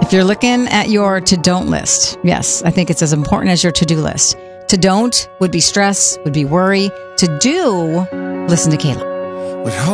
If you're looking at your to-don't list, yes, I think it's as important as your to-do list. To don't would be stress, would be worry. To do, listen to Kayla.